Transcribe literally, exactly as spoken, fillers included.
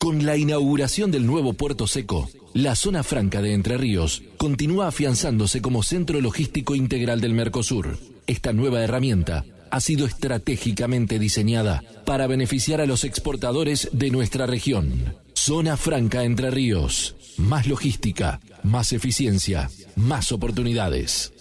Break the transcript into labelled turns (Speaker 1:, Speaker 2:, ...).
Speaker 1: Con la inauguración del nuevo puerto seco, la zona franca de Entre Ríos continúa afianzándose como centro logístico integral del Mercosur. Esta nueva herramienta ha sido estratégicamente diseñada para beneficiar a los exportadores de nuestra región. Zona franca Entre Ríos. Más logística, más eficiencia, más oportunidades.